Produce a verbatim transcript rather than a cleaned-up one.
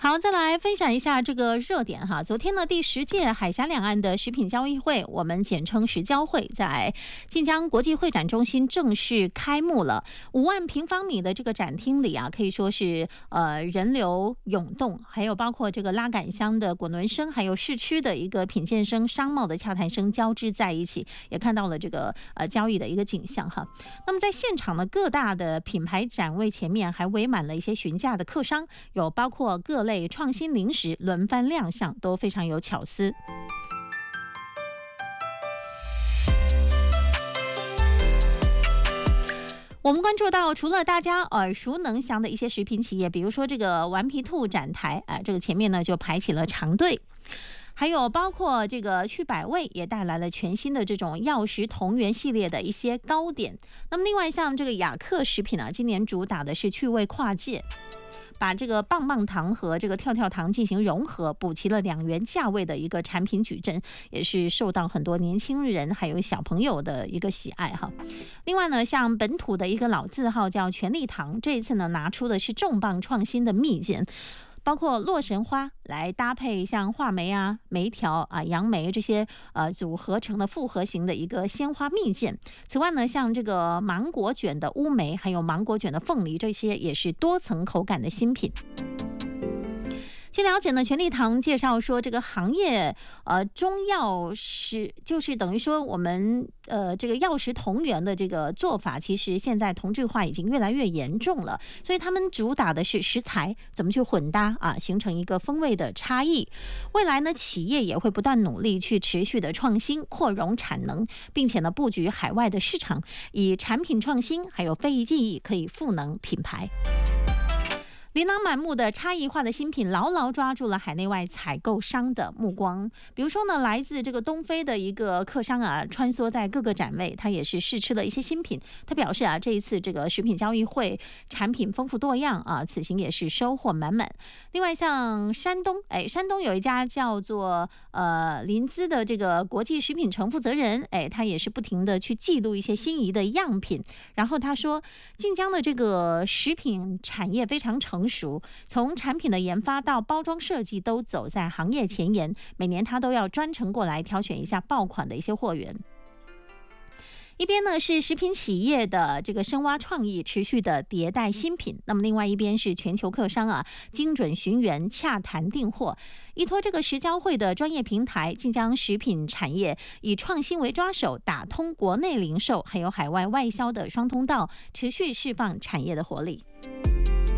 好，再来分享一下这个热点哈。昨天呢，第十届海峡两岸的食品交易会，我们简称食交会，在晋江国际会展中心正式开幕了。五万平方米的这个展厅里啊，可以说是呃人流涌动，还有包括这个拉杆箱的滚轮声，还有市区的一个品鉴声、商贸的洽谈声交织在一起，也看到了这个呃交易的一个景象哈。那么在现场呢，各大的品牌展位前面还围满了一些询价的客商，有包括各类创新零食轮番亮相，都非常有巧思。我们关注到，除了大家耳熟能详的一些食品企业，比如说这个顽皮兔展台，啊、呃，这个前面呢就排起了长队。还有包括这个趣百味也带来了全新的这种药食同源系列的一些糕点。那么另外像这个雅克食品啊，今年主打的是趣味跨界，把这个棒棒糖和这个跳跳糖进行融合，补齐了两元价位的一个产品矩阵，也是受到很多年轻人还有小朋友的一个喜爱哈。另外呢，像本土的一个老字号叫全力糖，这一次呢拿出的是重磅创新的蜜饯，包括洛神花来搭配像话梅啊、梅条啊、杨梅这些呃组合成的复合型的一个鲜花蜜饯。此外呢，像这个芒果卷的乌梅，还有芒果卷的凤梨，这些也是多层口感的新品。据了解呢，全力堂介绍说，这个行业呃中药是就是等于说我们呃这个药食同源的这个做法，其实现在同质化已经越来越严重了，所以他们主打的是食材怎么去混搭啊，形成一个风味的差异。未来呢，企业也会不断努力去持续的创新、扩容产能，并且呢布局海外的市场，以产品创新还有非遗技艺可以赋能品牌。琳琅满目的差异化的新品牢牢抓住了海内外采购商的目光。比如说呢，来自这个东非的一个客商啊，穿梭在各个展位，他也是试吃了一些新品。他表示啊，这一次这个食品交易会产品丰富多样啊，此行也是收获满满。另外像山东，哎，山东有一家叫做呃林兹的这个国际食品城负责人，哎，他也是不停的去记录一些心仪的样品。然后他说，晋江的这个食品产业非常成熟，从产品的研发到包装设计都走在行业前沿，每年他都要专程过来挑选一下爆款的一些货源。一边呢是食品企业的这个深挖创意，持续的迭代新品，那么另外一边是全球客商啊精准寻源，洽谈订货。依托这个食交会的专业平台，晋江食品产业以创新为抓手，打通国内零售还有海外外销的双通道，持续释放产业的活力。